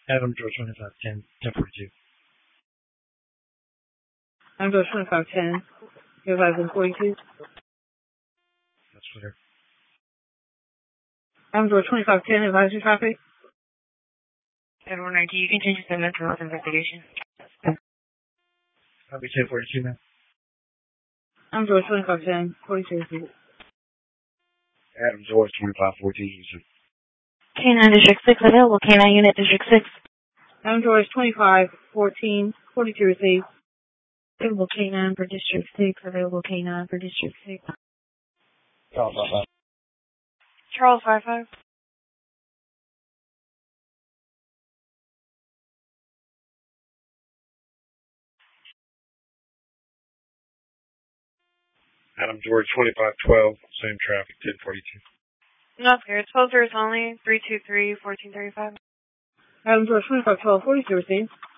Adam George 2510, 1042. Adam George 2510, 1042. That's Twitter. Adam George 2510, advisory traffic. Edward 90, you continue the mental health investigation. Copy 1042, ma'am. Adam George 2510, 42. Adam George 2514, user. K9 District 6 available. K9 Unit District 6. Adam George 2514, 42 received. Available K9 for District 6. Available K9 for District 6. Charles 55. Adam George 2512, same traffic, 1042. Not scared. 12 is only. 323, 1435. Adam George 2512, 42 received.